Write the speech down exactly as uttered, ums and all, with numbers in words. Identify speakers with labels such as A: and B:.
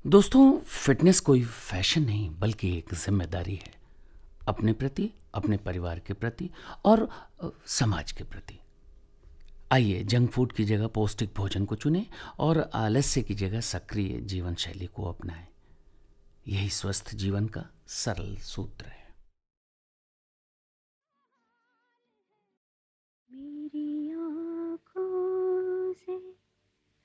A: दोस्तों, फिटनेस कोई फैशन नहीं बल्कि एक जिम्मेदारी है, अपने प्रति, अपने परिवार के प्रति और अ, समाज के प्रति। आइए जंक फूड की जगह पौष्टिक भोजन को चुनें और आलस्य की जगह सक्रिय जीवन शैली को अपनाएं। यही स्वस्थ जीवन का सरल सूत्र है।